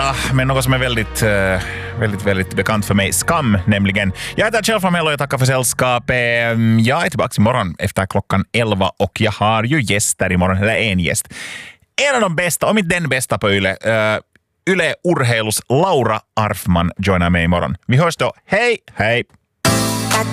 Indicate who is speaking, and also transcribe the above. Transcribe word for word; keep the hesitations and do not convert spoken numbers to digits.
Speaker 1: Ja, men något som är väldigt, uh, väldigt, väldigt bekant för mig. Skam, nämligen. Jag heter Kjell från Mello och jag tackar för sällskapet. Jag är tillbaka imorgon efter klockan elva och jag har ju gäster imorgon, eller en gäst. En av de bästa, om inte den bästa på Yle, uh, Yle Urheilus Laura Arfman joinar mig imorgon. Vi hörs då. Hej, hej!